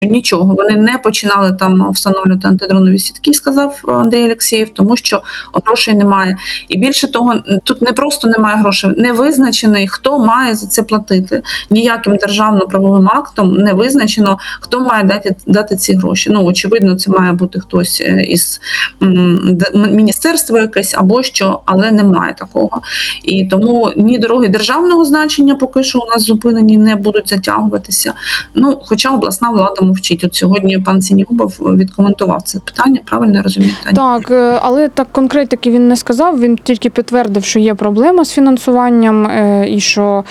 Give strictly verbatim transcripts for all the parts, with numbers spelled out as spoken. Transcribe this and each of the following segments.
Нічого, вони не починали там встановлювати антидронові сітки, сказав Андрій Алєксєєв, тому що грошей немає. І більше того, тут не просто немає грошей, не визначений, хто має за це платити. Ніяким державно-правовим актом не визначено, хто має дати, дати ці гроші. Ну, очевидно, це має бути хтось із м, міністерства якесь або що, але немає такого. І тому ні дороги державного значення поки що у нас зупинені, не будуть затягуватися. Ну, хоча обласна влада мовчить. От сьогодні пан Синігубов відкоментував це питання, правильно я розумію? Так, але так конкретики він не сказав, він тільки підтвердив, що є проблема з фінансуванням і що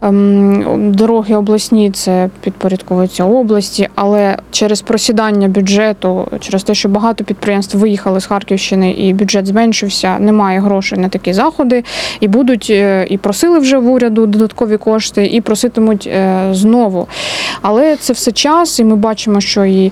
ем, дороги обласні це підпорядковуються області, але через просідання бюджету, через те, що багато підприємств виїхали з Харківщини і бюджет зменшився, немає грошей на такі заходи, і будуть, і просили вже в уряду додаткові кошти, і проситимуть знову. Але це все час, і ми бачимо, що і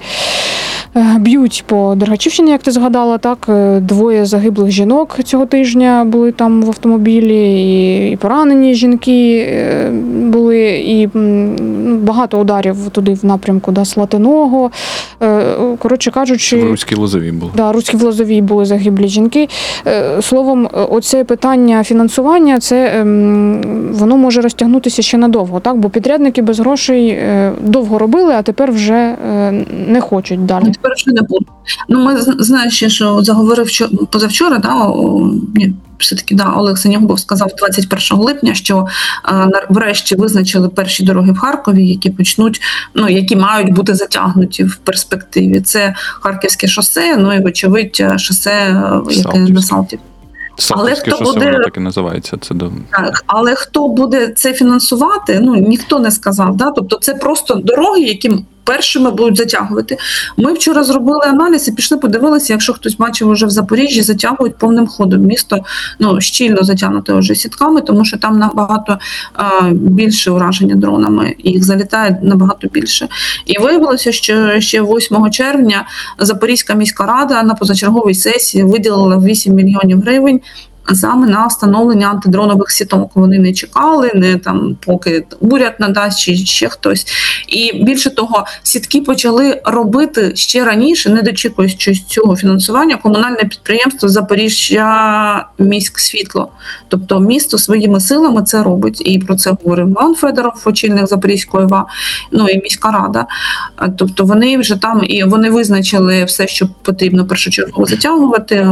б'ють по Дергачівщині, як ти згадала, так, двоє загиблих жінок цього тижня були там в автомобілі, і, і поранені жінки були, і багато ударів туди в напрямку да, Слатиного. Коротше кажучи... В Руській Лозовій були. Да, Руській Лозовій були загиблі жінки. Словом, оце питання фінансування, це воно може розтягнутися ще надовго, так? Бо підрядники без грошей довго робили, а тепер вже не хочуть далі. Тепер вже не буде. Ну, ми знаємо ще, що заговорив позавчора, да, ні, все-таки, да, Олег Синігубов сказав двадцять першого липня, що а, врешті визначили перші дороги в Харкові, які почнуть, ну, які мають бути затягнуті в перспективі. Це Харківське шосе, ну і, вочевидь, шосе, яке на Салтів. Салтівське шосе, буде... воно так і називається. Це до... Так, але хто буде це фінансувати, ну, ніхто не сказав. Да? Тобто це просто дороги, які першими будуть затягувати. Ми вчора зробили аналіз і пішли, подивилися, якщо хтось бачив, вже в Запоріжжі затягують повним ходом. Місто, ну, щільно затягнуте вже сітками, тому що там набагато а, більше ураження дронами, і їх залітає набагато більше. І виявилося, що ще восьмого червня Запорізька міська рада на позачерговій сесії виділила вісім мільйонів гривень саме на встановлення антидронових сіток. Вони не чекали, не там поки уряд надасть чи ще хтось. І більше того, сітки почали робити ще раніше, не дочікуючись цього фінансування, комунальне підприємство Запоріжжя міськсвітло. Тобто місто своїми силами це робить. І про це говорив Іван Федоров, очільник Запорізької ОВА, ну і міська рада. Тобто вони вже там, і вони визначили все, що потрібно першочергово затягувати,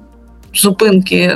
зупинки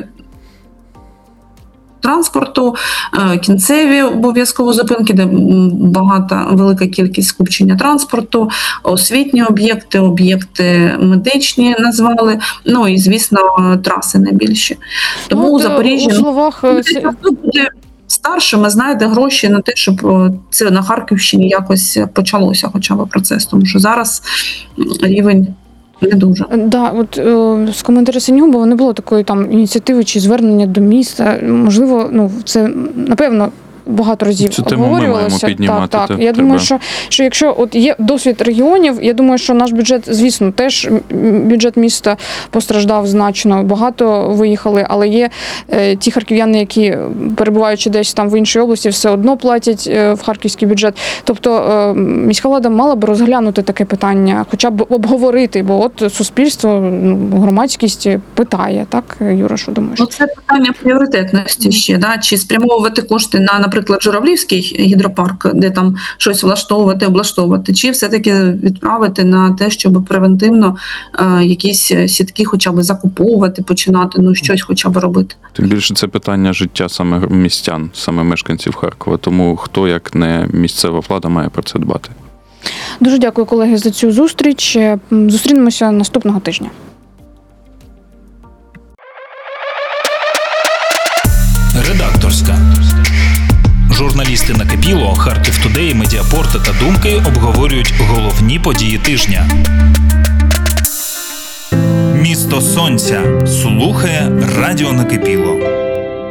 транспорту, кінцеві обов'язково зупинки, де багата, велика кількість скупчення транспорту, освітні об'єкти, об'єкти медичні назвали, ну і, звісно, траси найбільші. Тому ну, у Запоріжжі у словах... буде старшими, знаєте, гроші на те, щоб це на Харківщині якось почалося хоча б процес, тому що зараз рівень не дуже. Да, от е, з коментаря Синігубова не було такої там ініціативи чи звернення до міста. Можливо, ну це напевно багато разів цю тему обговорювалося. Ми маємо так, так. Те, я треба. думаю, що, що якщо от є досвід регіонів, я думаю, що наш бюджет, звісно, теж бюджет міста постраждав значно. Багато виїхали, але є е, ті харків'яни, які, перебуваючи десь там в іншій області, все одно платять е, в харківський бюджет. Тобто е, міська влада мала б розглянути таке питання, хоча б обговорити, бо от суспільство, громадськість питає, так, Юра, що думаєш? Ну, це питання пріоритетності ще, да? Чи спрямовувати кошти на, наприклад, Журавлівський гідропарк, де там щось влаштовувати, облаштовувати, чи все-таки відправити на те, щоб превентивно е, якісь сітки хоча б закуповувати, починати, ну щось хоча б робити. Тим більше це питання життя саме містян, саме мешканців Харкова, тому хто, як не місцева влада, має про це дбати. Дуже дякую, колеги, за цю зустріч. Зустрінемося наступного тижня. Редакторська. Журналісти «Накипіло», Харків Тудей, Медіапорт та Думки обговорюють головні події тижня. Місто Сонця слухає радіо «Накипіло».